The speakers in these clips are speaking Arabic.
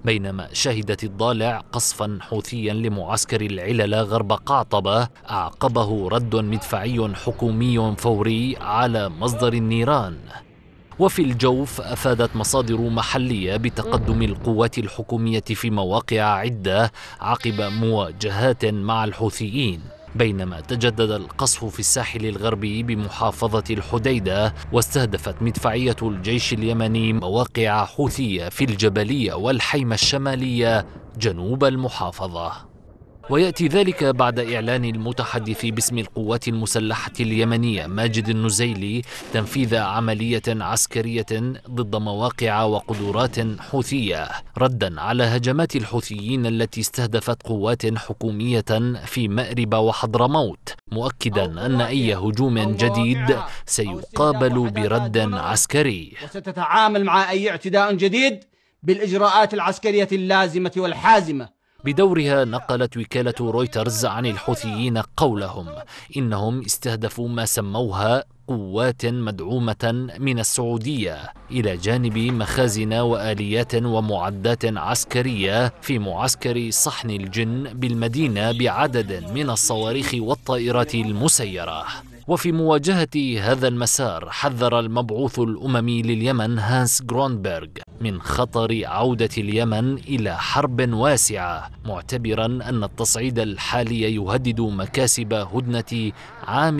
بينما شهدت الضالع قصفا حوثيا لمعسكر العللة غرب قعطبة أعقبه رد مدفعي حكومي فوري على مصدر النيران. وفي الجوف أفادت مصادر محلية بتقدم القوات الحكومية في مواقع عدة عقب مواجهات مع الحوثيين، بينما تجدد القصف في الساحل الغربي بمحافظة الحديدة، واستهدفت مدفعية الجيش اليمني مواقع حوثية في الجبلية والحيمة الشمالية جنوب المحافظة. ويأتي ذلك بعد إعلان المتحدث باسم القوات المسلحة اليمنية ماجد النزيلي تنفيذ عملية عسكرية ضد مواقع وقدرات حوثية ردا على هجمات الحوثيين التي استهدفت قوات حكومية في مأرب وحضرموت، مؤكدا أن أي هجوم جديد سيقابل برد عسكري. وستتعامل مع أي اعتداء جديد بالإجراءات العسكرية اللازمة والحازمة. بدورها نقلت وكالة رويترز عن الحوثيين قولهم إنهم استهدفوا ما سموها قوات مدعومة من السعودية إلى جانب مخازن وآليات ومعدات عسكرية في معسكر صحن الجن بالمدينة بعدد من الصواريخ والطائرات المسيرة. وفي مواجهة هذا المسار حذر المبعوث الأممي لليمن هانس جرونبرغ من خطر عودة اليمن إلى حرب واسعة، معتبرا أن التصعيد الحالي يهدد مكاسب هدنة عام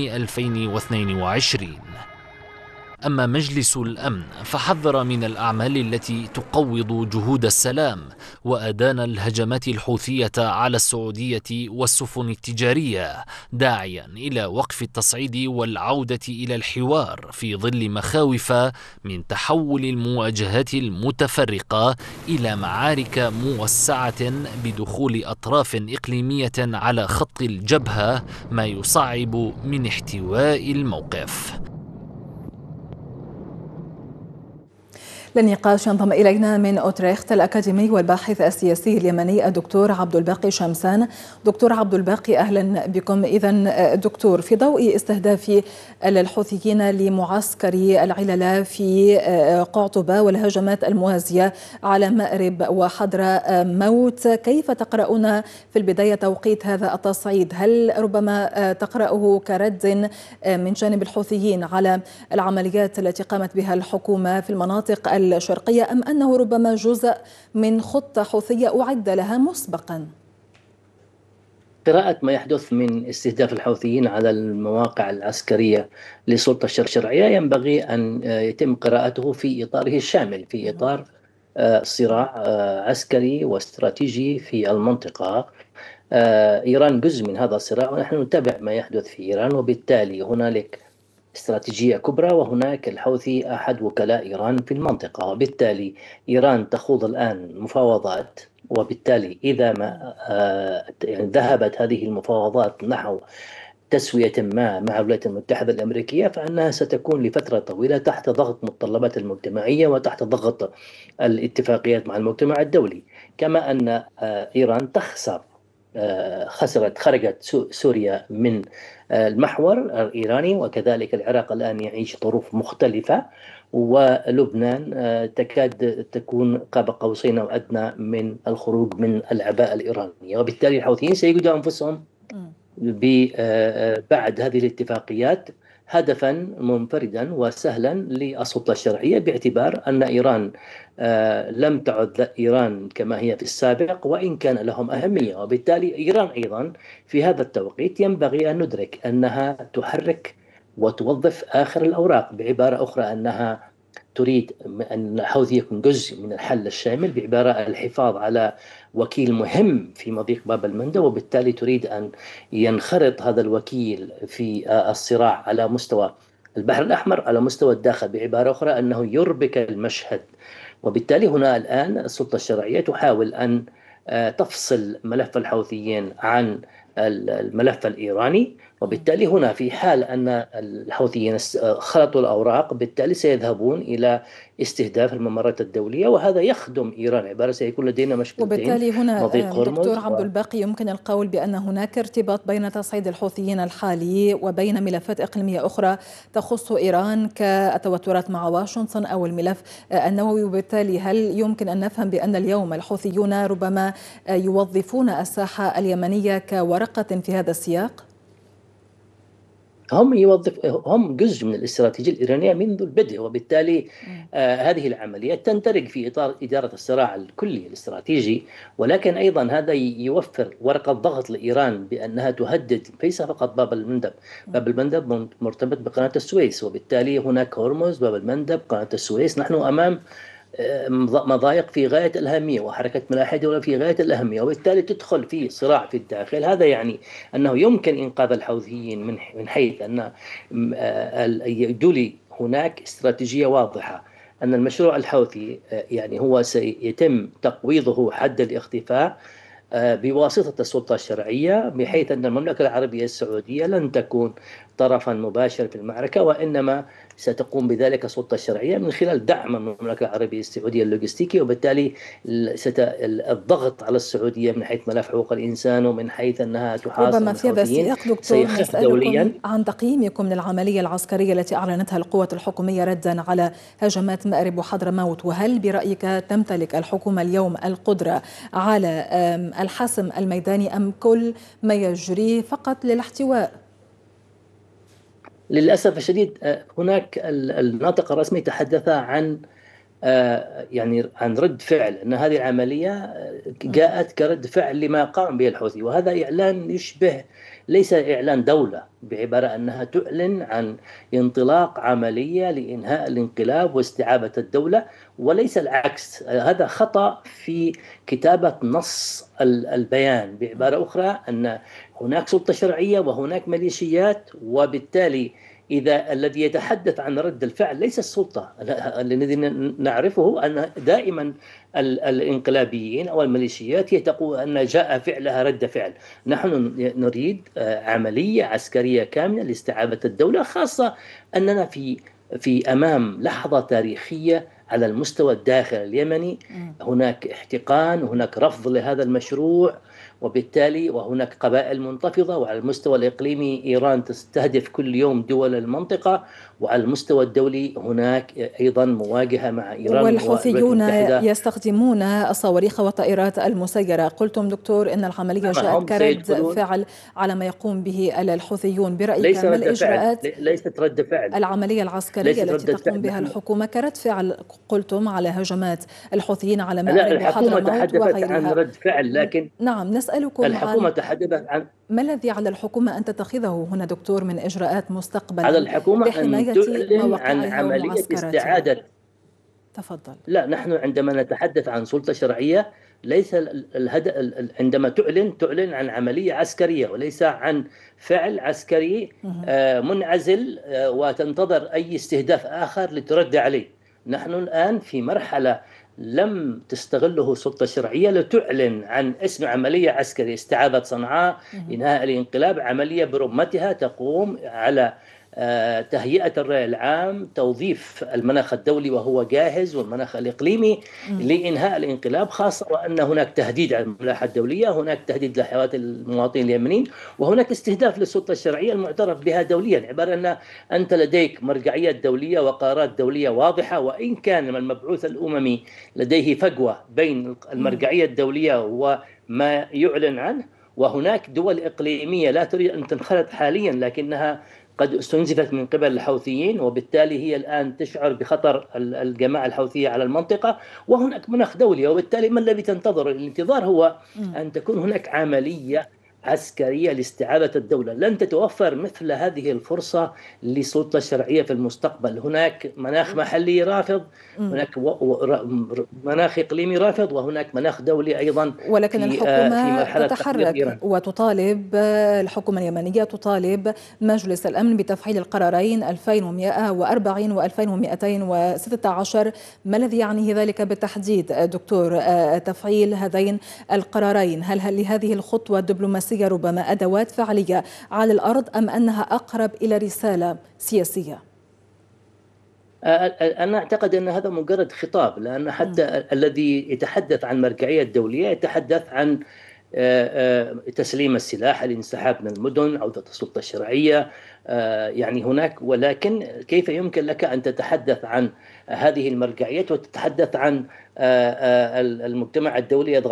2022. أما مجلس الأمن فحذر من الأعمال التي تقوض جهود السلام، وأدان الهجمات الحوثية على السعودية والسفن التجارية، داعيا إلى وقف التصعيد والعودة إلى الحوار في ظل مخاوف من تحول المواجهات المتفرقة إلى معارك موسعة بدخول أطراف إقليمية على خط الجبهة، ما يصعب من احتواء الموقف. للنقاش ينضم إلينا من أوتريخت الأكاديمي والباحث السياسي اليمني الدكتور عبد الباقي شمسان. دكتور عبد الباقي، أهلا بكم. إذن دكتور، في ضوء استهداف الحوثيين لمعسكر العللة في قعطبة والهجمات الموازية على مأرب وحضرموت، كيف تقرؤون في البداية توقيت هذا التصعيد؟ هل ربما تقرأه كرد من جانب الحوثيين على العمليات التي قامت بها الحكومة في المناطق الشرقية، أم أنه ربما جزء من خطة حوثية أعد لها مسبقا؟ قراءة ما يحدث من استهداف الحوثيين على المواقع العسكرية للسلطة الشرعية ينبغي أن يتم قراءته في إطاره الشامل، في إطار صراع عسكري واستراتيجي في المنطقة. إيران جزء من هذا الصراع، ونحن نتابع ما يحدث في إيران، وبالتالي هنالك استراتيجية كبرى، وهناك الحوثي أحد وكلاء إيران في المنطقة، وبالتالي إيران تخوض الآن مفاوضات، وبالتالي إذا ما يعني ذهبت هذه المفاوضات نحو تسوية ما مع الولايات المتحدة الأمريكية، فإنها ستكون لفترة طويلة تحت ضغط متطلبات المجتمعية وتحت ضغط الاتفاقيات مع المجتمع الدولي. كما أن إيران خرجت سوريا من المحور الإيراني، وكذلك العراق الآن يعيش ظروف مختلفة، ولبنان تكاد تكون قاب قوسين أو أدنى من الخروج من العباءة الإيرانية، وبالتالي الحوثيين سيجدوا أنفسهم بعد هذه الاتفاقيات هدفا منفردا وسهلا للسلطة الشرعية، باعتبار أن إيران لم تعد إيران كما هي في السابق، وإن كان لهم أهمية. وبالتالي إيران أيضا في هذا التوقيت ينبغي أن ندرك أنها تحرك وتوظف آخر الأوراق، بعبارة أخرى أنها تريد أن الحوثي يكون جزء من الحل الشامل، بعبارة الحفاظ على وكيل مهم في مضيق باب المندب، وبالتالي تريد أن ينخرط هذا الوكيل في الصراع على مستوى البحر الأحمر، على مستوى الداخل، بعبارة أخرى أنه يربك المشهد. وبالتالي هنا الآن السلطة الشرعية تحاول أن تفصل ملف الحوثيين عن الملف الإيراني، وبالتالي هنا في حال أن الحوثيين خلطوا الأوراق بالتالي سيذهبون إلى استهداف الممرات الدولية، وهذا يخدم إيران. عبارة سيكون لدينا مشكلتين، وبالتالي هنا مضيق هرمز دكتور عبد الباقي يمكن القول بأن هناك ارتباط بين تصعيد الحوثيين الحالي وبين ملفات إقليمية أخرى تخص إيران كالتوترات مع واشنطن أو الملف النووي. وبالتالي هل يمكن أن نفهم بأن اليوم الحوثيون ربما يوظفون الساحة اليمنية كورقة في هذا السياق؟ هم جزء من الاستراتيجية الإيرانية منذ البدء، وبالتالي هذه العملية تندرج في إطار إدارة الصراع الكلي الاستراتيجي، ولكن أيضا هذا يوفر ورقة ضغط لإيران بأنها تهدد ليس فقط باب المندب. باب المندب مرتبط بقناة السويس، وبالتالي هناك هرمز، باب المندب، قناة السويس. نحن أمام مضايق في غاية الأهمية، وحركة ملاحة دولة في غاية الأهمية، وبالتالي تدخل في صراع في الداخل. هذا يعني أنه يمكن إنقاذ الحوثيين من حيث أن الدولي هناك استراتيجية واضحة أن المشروع الحوثي يعني هو سيتم تقويضه حد الاختفاء بواسطة السلطة الشرعية، بحيث أن المملكة العربية السعودية لن تكون طرفا مباشر في المعركة، وإنما ستقوم بذلك السلطة الشرعية من خلال دعم المملكة العربية السعودية اللوجستيكي. وبالتالي الضغط على السعودية من حيث ملف حقوق الإنسان ومن حيث أنها تحاصر ربما في هذا السياق دكتور نسألكم عن تقييمكم للعملية العسكرية التي أعلنتها القوات الحكومية ردا على هجمات مأرب وحضرموت، وهل برأيك تمتلك الحكومة اليوم القدرة على الحسم الميداني أم كل ما يجري فقط للاحتواء؟ للأسف الشديد هناك الناطق الرسمي تحدث عن يعني عن رد فعل، أن هذه العملية جاءت كرد فعل لما قام به الحوثي، وهذا إعلان يشبه ليس إعلان دولة، بعبارة أنها تعلن عن انطلاق عملية لإنهاء الانقلاب واستعابة الدولة، وليس العكس. هذا خطأ في كتابة نص البيان. بعبارة أخرى أن هناك سلطة شرعية وهناك ميليشيات، وبالتالي إذا الذي يتحدث عن رد الفعل ليس السلطة. الذي نعرفه أن دائما الانقلابيين أو الميليشيات هي تقول أن جاء فعلها رد فعل. نحن نريد عملية عسكرية كاملة لاستعادة الدولة، خاصة أننا في أمام لحظة تاريخية على المستوى الداخل اليمني. هناك احتقان، هناك رفض لهذا المشروع، وبالتالي وهناك قبائل منتفضة. وعلى المستوى الإقليمي إيران تستهدف كل يوم دول المنطقة، وعلى المستوى الدولي هناك أيضا مواجهة مع إيران. والحوثيون يستخدمون الصواريخ والطائرات المسيرة. قلتم دكتور أن العملية جاءت كرد فعل على ما يقوم به الحوثيون. برأيك ما الإجراءات؟ ليست رد فعل. العملية العسكرية التي تقوم بها الحكومة كرد فعل قلتم على هجمات الحوثيين على مأرب وحضرموت وغيرها. عن رد فعل، لكن نعم نسألكم الحكومة تحدثت عن ما الذي على الحكومة أن تتخذه هنا دكتور من إجراءات مستقبلا على الحكومة أن تعلن عن عملية استعادة. تفضل. لا، نحن عندما نتحدث عن سلطة شرعية ليس الهدف. عندما تعلن عن عملية عسكرية وليس عن فعل عسكري منعزل وتنتظر أي استهداف آخر لترد عليه. نحن الآن في مرحلة لم تستغله السلطة الشرعية لتعلن عن اسم عملية عسكرية استعادة صنعاء، إنهاء الانقلاب، عملية برمتها تقوم على تهيئة الرأي العام، توظيف المناخ الدولي وهو جاهز والمناخ الإقليمي لإنهاء الانقلاب، خاصة وأن هناك تهديد على الملاحة الدولية، هناك تهديد لحياة المواطنين اليمنيين، وهناك استهداف للسلطة الشرعية المعترف بها دوليا. عبارة أن أنت لديك مرجعيات دولية وقرارات دولية واضحة، وإن كان المبعوث الأممي لديه فجوة بين المرجعية الدولية وما يعلن عنه، وهناك دول إقليمية لا تريد أن تنخرط حاليا لكنها قد استنزفت من قبل الحوثيين، وبالتالي هي الآن تشعر بخطر الجماعة الحوثية على المنطقة، وهناك مناخ دولي. وبالتالي ما الذي تنتظر؟ الانتظار هو أن تكون هناك عملية عسكرية لاستعادة الدولة. لن تتوفر مثل هذه الفرصة للسلطة الشرعية في المستقبل. هناك مناخ محلي رافض، هناك مناخ إقليمي رافض، وهناك مناخ دولي أيضا. ولكن الحكومة تتحرك وتطالب، الحكومة اليمنية تطالب مجلس الأمن بتفعيل القرارين 2140 و 2216. ما الذي يعنيه ذلك بالتحديد دكتور تفعيل هذين القرارين؟ هل لهذه الخطوة الدبلوماسية دبلوماسية ربما أدوات فعلية على الأرض، أم أنها أقرب إلى رسالة سياسية؟ أنا أعتقد أن هذا مجرد خطاب، لأن حتى الذي يتحدث عن مرجعية دولية يتحدث عن تسليم السلاح، الانسحاب من المدن، عودة السلطة الشرعية، يعني هناك. ولكن كيف يمكن لك أن تتحدث عن هذه المرجعيات وتتحدث عن المجتمع الدولي